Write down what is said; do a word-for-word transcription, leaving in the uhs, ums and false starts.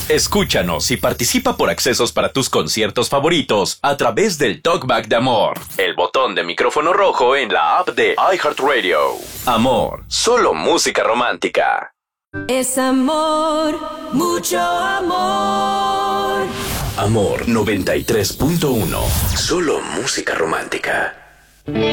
Escúchanos y participa por accesos para tus conciertos favoritos a través del Talkback de Amor, el botón de micrófono rojo en la app de iHeartRadio. Amor, solo música romántica. Es amor, mucho amor. Amor noventa y tres punto uno, solo música romántica.